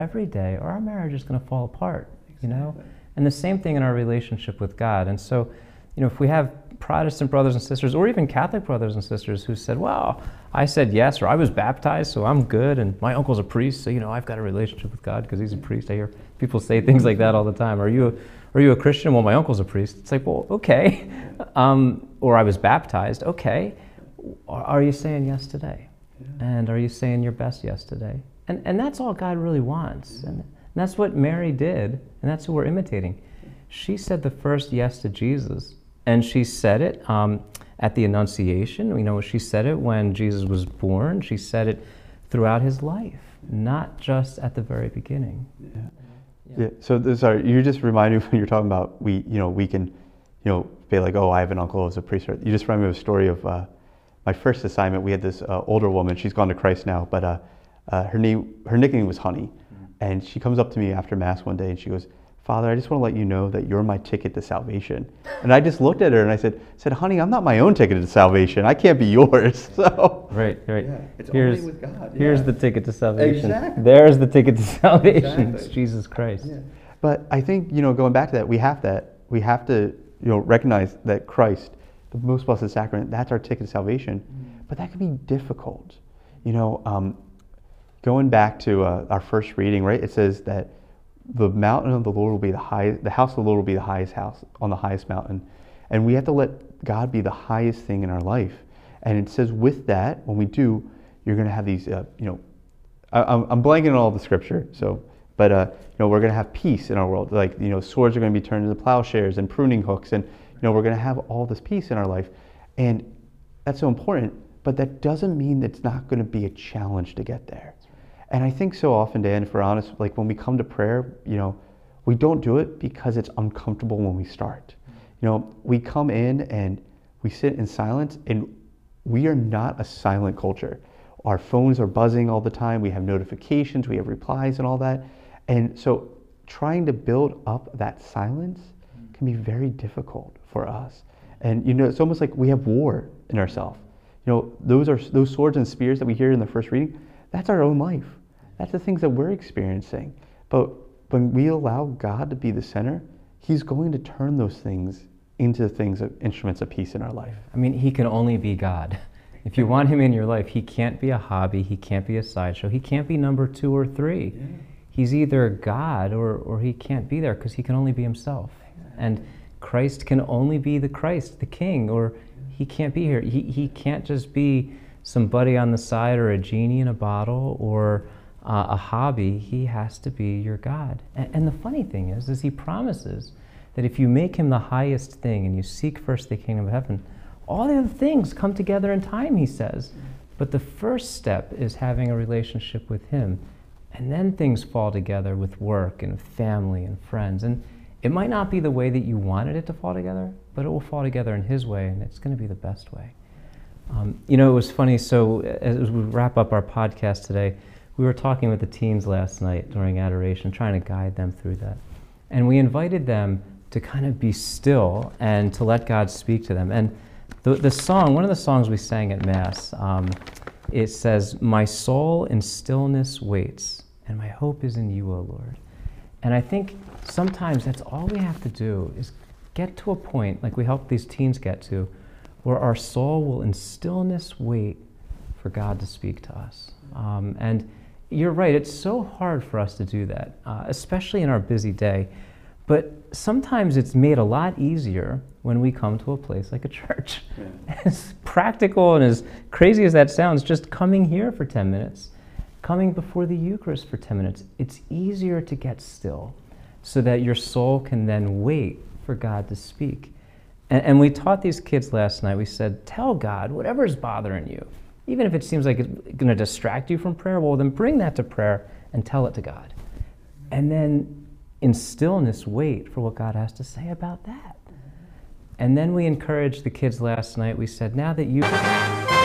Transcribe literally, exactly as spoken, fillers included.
every day, or our marriage is going to fall apart, Exactly. you know? And the same thing in our relationship with God. And so, you know, if we have Protestant brothers and sisters, or even Catholic brothers and sisters who said, well, I said yes, or I was baptized, so I'm good, and my uncle's a priest, so, you know, I've got a relationship with God because he's a priest. I hear people say things like that all the time. Are you a, are you a Christian? Well, my uncle's a priest. It's like, well, okay. Um, or I was baptized. Okay. Are you saying yes today? Yeah. And are you saying your best yes today? And, and that's all God really wants. And that's what Mary did, and that's who we're imitating. She said the first yes to Jesus, and she said it um, at the Annunciation. You know, she said it when Jesus was born. She said it throughout his life, not just at the very beginning. Yeah. Yeah. So, sorry, you just reminded me when you're talking about we, you know, we can, you know, be like, oh, I have an uncle who's a priest. You just reminded me of a story of uh, my first assignment. We had this uh, older woman. She's gone to Christ now, but uh, uh, her name, her nickname was Honey. And she comes up to me after Mass one day and she goes, Father, I just want to let you know that you're my ticket to salvation. And I just looked at her and I said, said, honey, I'm not my own ticket to salvation. I can't be yours. So Right, right. yeah, it's here's, only with God. Here's Yeah. the ticket to salvation. Exactly. There's the ticket to salvation. Exactly. It's Jesus Christ. Yeah. But I think, you know, going back to that, we have that. We have to, you know, recognize that Christ, the most blessed sacrament, that's our ticket to salvation. Mm. But that can be difficult. You know, um, going back to uh, our first reading, right? It says that the mountain of the Lord will be the highest, the house of the Lord will be the highest house on the highest mountain. And we have to let God be the highest thing in our life. And it says with that, when we do, you're going to have these, uh, you know, I, I'm, I'm blanking on all the scripture, so, but, uh, you know, we're going to have peace in our world. Like, you know, swords are going to be turned into plowshares and pruning hooks. And, you know, we're going to have all this peace in our life. And that's so important, but that doesn't mean that it's not going to be a challenge to get there. And I think so often, Dan, if we're honest, like when we come to prayer, you know, we don't do it because it's uncomfortable when we start. You know, we come in and we sit in silence, and we are not a silent culture. Our phones are buzzing all the time. We have notifications, we have replies and all that. And so trying to build up that silence can be very difficult for us. And, you know, it's almost like we have war in ourselves. You know, those are those swords and spears that we hear in the first reading, that's our own life. That's the things that we're experiencing. But when we allow God to be the center, he's going to turn those things into things, of instruments of peace in our life. I mean, he can only be God. If you want him in your life, he can't be a hobby, he can't be a sideshow, he can't be number two or three. Yeah. He's either God or, or he can't be there because he can only be himself. And Christ can only be the Christ, the King, or he can't be here. He, he can't just be somebody on the side or a genie in a bottle or uh, a hobby. He has to be your God. And, and the funny thing is, is he promises that if you make him the highest thing and you seek first the kingdom of heaven, all the other things come together in time, he says. But the first step is having a relationship with him. And then things fall together with work and family and friends. And it might not be the way that you wanted it to fall together, but it will fall together in his way, and it's going to be the best way. Um, you know, it was funny, so as we wrap up our podcast today, we were talking with the teens last night during adoration, trying to guide them through that. And we invited them to kind of be still and to let God speak to them. And the, the song, one of the songs we sang at Mass, um, it says, "My soul in stillness waits, and my hope is in you, O Lord." And I think sometimes that's all we have to do is get to a point, like we help these teens get to, where our soul will in stillness wait for God to speak to us. Um, and you're right, it's so hard for us to do that, uh, especially in our busy day. But sometimes it's made a lot easier when we come to a place like a church. Yeah. As practical and as crazy as that sounds, just coming here for ten minutes, coming before the Eucharist for ten minutes, it's easier to get still so that your soul can then wait for God to speak. And, and we taught these kids last night, we said, tell God whatever's bothering you. Even if it seems like it's going to distract you from prayer, well, then bring that to prayer and tell it to God. And then in stillness, wait for what God has to say about that. And then we encouraged the kids last night. We said, now that you